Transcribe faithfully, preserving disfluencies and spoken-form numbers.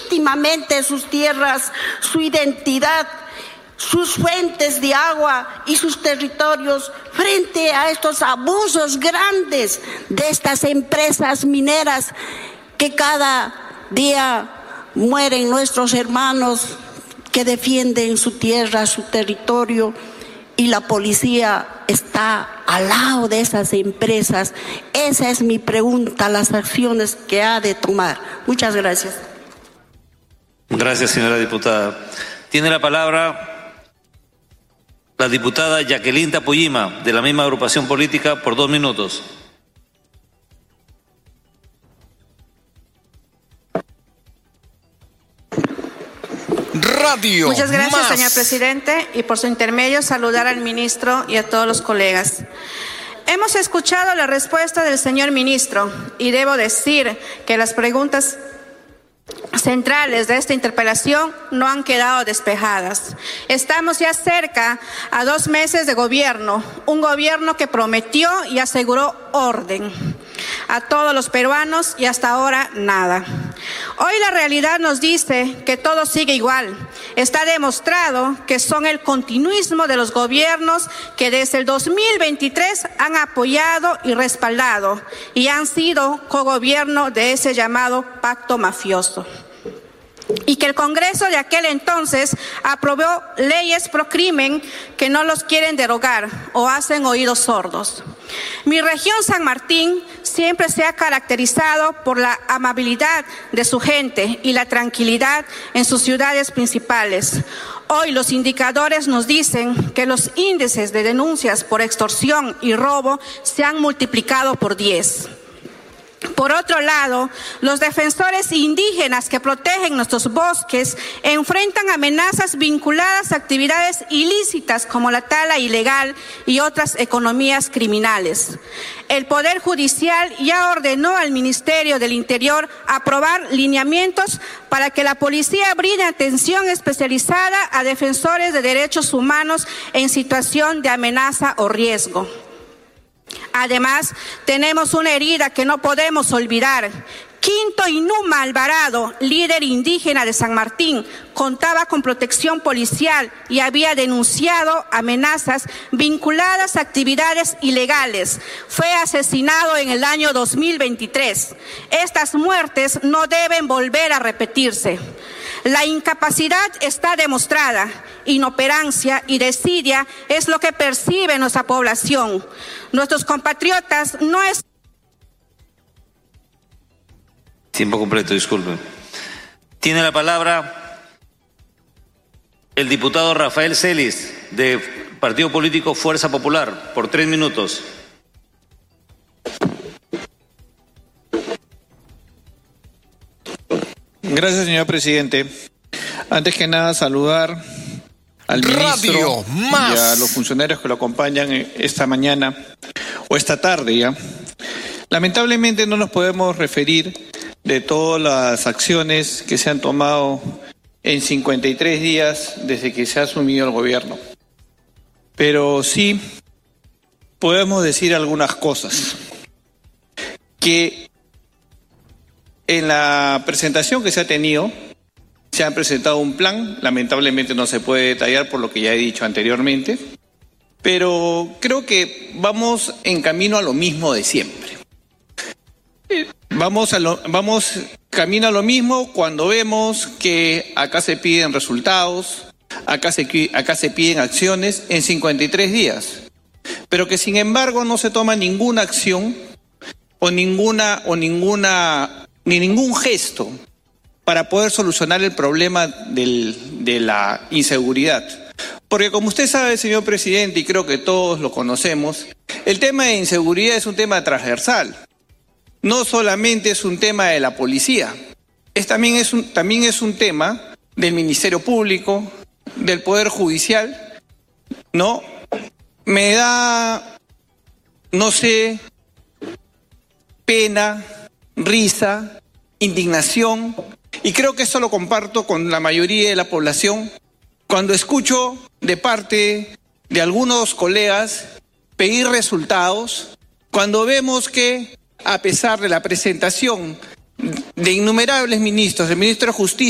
legítimamente sus tierras, su identidad, sus fuentes de agua y sus territorios frente a estos abusos grandes de estas empresas mineras que cada día mueren nuestros hermanos que defienden su tierra, su territorio, y la policía está al lado de esas empresas. Esa es mi pregunta, las acciones que ha de tomar. Muchas gracias. Gracias, señora diputada. Tiene la palabra la diputada Jacqueline Tapullima, de la misma agrupación política, por dos minutos. Radio Muchas gracias, más. señor presidente, y por su intermedio saludar al ministro y a todos los colegas. Hemos escuchado la respuesta del señor ministro y debo decir que las preguntas centrales de esta interpelación no han quedado despejadas. Estamos ya cerca a dos meses de gobierno, un gobierno que prometió y aseguró orden a todos los peruanos y hasta ahora nada. Hoy la realidad nos dice que todo sigue igual. Está demostrado que son el continuismo de los gobiernos que desde el dos mil veintitrés han apoyado y respaldado y han sido cogobierno de ese llamado pacto mafioso. Y que el Congreso de aquel entonces aprobó leyes pro crimen que no los quieren derogar o hacen oídos sordos. Mi región, San Martín, siempre se ha caracterizado por la amabilidad de su gente y la tranquilidad en sus ciudades principales. Hoy los indicadores nos dicen que los índices de denuncias por extorsión y robo se han multiplicado por diez. Por otro lado, los defensores indígenas que protegen nuestros bosques enfrentan amenazas vinculadas a actividades ilícitas como la tala ilegal y otras economías criminales. El Poder Judicial ya ordenó al Ministerio del Interior aprobar lineamientos para que la policía brinde atención especializada a defensores de derechos humanos en situación de amenaza o riesgo. Además, tenemos una herida que no podemos olvidar. Quinto Inuma Alvarado, líder indígena de San Martín, contaba con protección policial y había denunciado amenazas vinculadas a actividades ilegales. Fue asesinado en el año dos mil veintitrés. Estas muertes no deben volver a repetirse. La incapacidad está demostrada, inoperancia y desidia es lo que percibe nuestra población. Nuestros compatriotas no es... Tiempo completo, disculpe. Tiene la palabra el diputado Rafael Celis, de Partido Político Fuerza Popular, por tres minutos. Gracias, señor presidente. Antes que nada, saludar al ministro y a los funcionarios que lo acompañan esta mañana o esta tarde ya. Lamentablemente no nos podemos referir de todas las acciones que se han tomado en cincuenta y tres días desde que se ha asumido el gobierno. Pero sí podemos decir algunas cosas. Que en la presentación que se ha tenido, se ha presentado un plan, lamentablemente no se puede detallar por lo que ya he dicho anteriormente, pero creo que vamos en camino a lo mismo de siempre. Vamos, a lo, vamos camino a lo mismo cuando vemos que acá se piden resultados, acá se, acá se piden acciones en cincuenta y tres días, pero que sin embargo no se toma ninguna acción o ninguna o ninguna ni ningún gesto para poder solucionar el problema del, de la inseguridad. Porque como usted sabe, señor presidente, y creo que todos lo conocemos, el tema de inseguridad es un tema transversal. No solamente es un tema de la policía, es también, es un, también es un tema del Ministerio Público, del Poder Judicial, ¿no? Me da, no sé, pena, risa, indignación, y creo que esto lo comparto con la mayoría de la población, cuando escucho de parte de algunos colegas pedir resultados, cuando vemos que a pesar de la presentación de innumerables ministros, el ministro de Justicia,